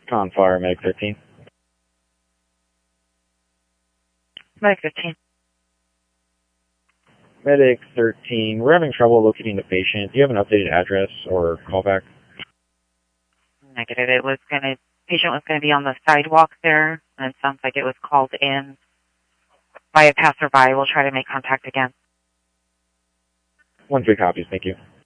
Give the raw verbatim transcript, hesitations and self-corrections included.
Confire, Medic thirteen. Medic fifteen. Medic thirteen, we're having trouble locating the patient. Do you have an updated address or callback? Negative. It was going to, patient was going to be on the sidewalk there, and it sounds like it was called in by a passerby. We'll try to make contact again. One, three copies, thank you.